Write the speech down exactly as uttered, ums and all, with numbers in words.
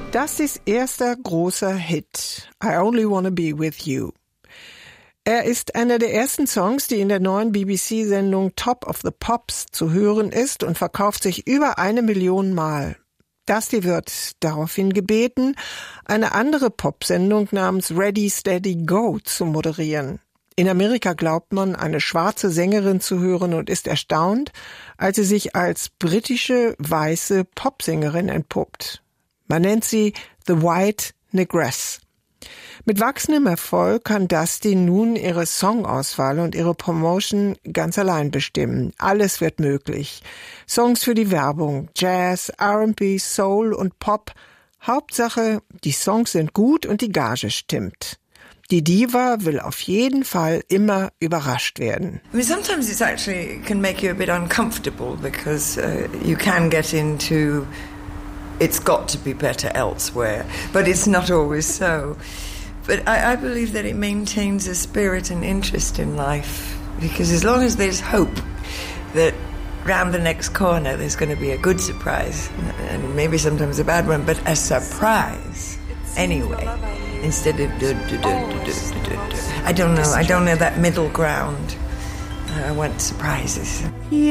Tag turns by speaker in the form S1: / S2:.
S1: Dustys erster großer Hit, I Only Wanna Be With You. Er ist einer der ersten Songs, die in der neuen B B C-Sendung Top of the Pops zu hören ist und verkauft sich über eine Million Mal. Dusty wird daraufhin gebeten, eine andere Popsendung namens Ready, Steady, Go zu moderieren. In Amerika glaubt man, eine schwarze Sängerin zu hören und ist erstaunt, als sie sich als britische, weiße Popsängerin entpuppt. Man nennt sie The White Negress. Mit wachsendem Erfolg kann Dusty nun ihre Songauswahl und ihre Promotion ganz allein bestimmen. Alles wird möglich. Songs für die Werbung, Jazz, R and B, Soul und Pop. Hauptsache, die Songs sind gut und die Gage stimmt. Die Diva will auf jeden Fall immer überrascht werden.
S2: I mean, sometimes it's actually it can make you a bit uncomfortable because uh, you can get into it's got to be better elsewhere, but it's not always so. But I, I believe that it maintains a spirit and interest in life because as long as there's hope that round the next corner there's going to be a good surprise and maybe sometimes a bad one, but a surprise anyway. Instead of do, do, do, do, do, do, do. I don't know. I don't know that middle ground. I want surprises.